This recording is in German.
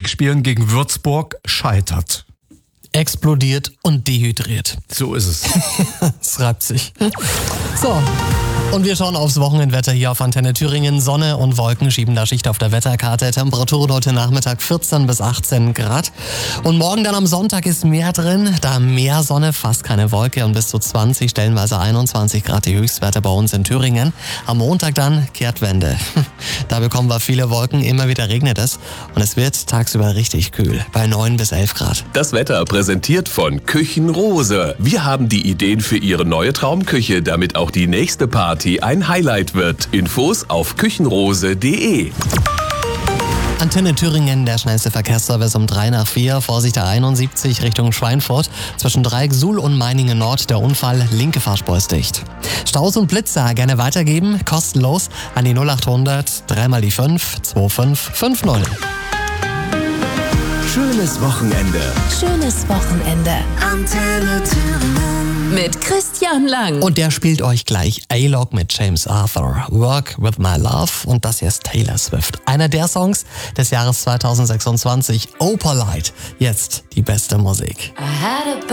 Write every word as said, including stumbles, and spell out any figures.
Spielen gegen Würzburg scheitert. Explodiert und dehydriert. So ist es. Es reibt sich. So. Und wir schauen aufs Wochenendwetter hier auf Antenne Thüringen. Sonne und Wolken schieben da Schicht auf der Wetterkarte. Temperaturen heute Nachmittag vierzehn bis achtzehn Grad. Und morgen dann am Sonntag ist mehr drin. Da mehr Sonne, fast keine Wolke und bis zu zwanzig, stellenweise einundzwanzig Grad die Höchstwerte bei uns in Thüringen. Am Montag dann Kehrtwende. Da bekommen wir viele Wolken, immer wieder regnet es. Und es wird tagsüber richtig kühl, bei neun bis elf Grad. Das Wetter präsentiert von Küchenrose. Wir haben die Ideen für Ihre neue Traumküche, damit auch die nächste Party ein Highlight wird. Infos auf küchenrose punkt de. Antenne Thüringen, der schnellste Verkehrsservice um drei nach vier. Vorsicht der einundsiebzig Richtung Schweinfurt. Zwischen Dreieck Suhl und Meiningen Nord der Unfall. Linke Fahrspur ist dicht. Staus und Blitzer gerne weitergeben. Kostenlos an die null achthundert dreimal die fünf zwei fünf fünf null. Schönes Wochenende. Schönes Wochenende. Antenne Thüringen. Mit Christian Lang. Und der spielt euch gleich A-Log mit James Arthur. Work with my love. Und das hier ist Taylor Swift. Einer der Songs des Jahres zweitausendsechsundzwanzig. Oh Polite. Jetzt die beste Musik. I had a